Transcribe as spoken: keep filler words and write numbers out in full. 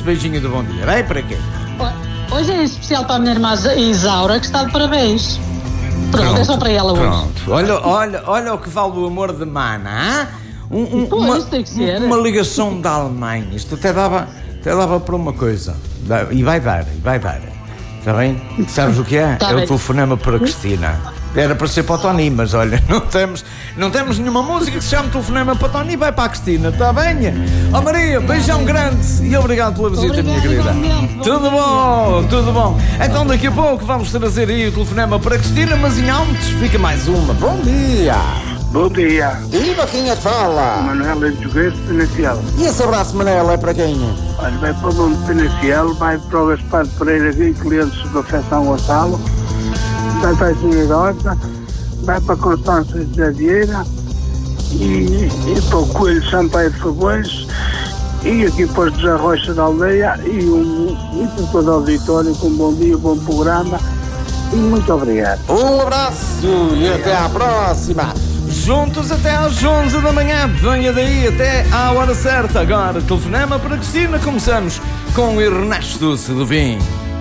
esse beijinho do bom dia. Vai para quê? Hoje é especial para a minha irmã Isaura, que está de parabéns. Pronto, pronto, é só para ela hoje. Pronto. Olha, olha, olha o que vale o amor de mana, um, um, Pô, uma, isso tem que ser. uma ligação da Alemanha. Isto até dava, até dava para uma coisa. E vai dar, e vai dar. Está bem? Sabes o que é? Tá é bem. O telefonema para a Cristina. Era para ser para o Tony, mas olha, não temos, não temos nenhuma música que se chame telefonema para o Tony. Vai para a Cristina, está bem? Ó oh, Maria, beijão grande e obrigado pela visita, Obrigado, minha querida. igualmente. Tudo bom, tudo bom. Então daqui a pouco vamos trazer aí o telefonema para a Cristina, mas em antes fica mais uma. Bom dia. Bom dia. Viva, quem é que fala? Manuel Enjoguês de Penafiel. E esse abraço, Manel, é para quem? Olha, vai para o Mundo de Penafiel, vai para o Gaspar Pereira e clientes do Café São Gonçalo, vai para a Ginerosa, vai para a Constância de Vieira e, e para o Coelho Sampaio de Favões e aqui para os José Rocha da Aldeia e, um, e para todo o auditório com um bom dia, um bom programa e muito obrigado. Um abraço e até à próxima. Juntos até às onze da manhã. Venha daí até à hora certa. Agora, telefonema para Cristina. Começamos com o Ernesto Sedovim.